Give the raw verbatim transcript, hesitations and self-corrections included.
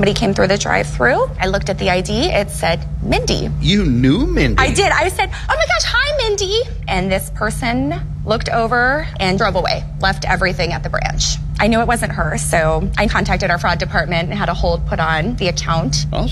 Somebody came through the drive-thru. I looked at the I D. It said Mindy. You knew Mindy? I did. I said, oh my gosh, hi, Mindy. And this person looked over and drove away, left everything at the branch. I knew it wasn't her, so I contacted our fraud department and had a hold put on the account. Well,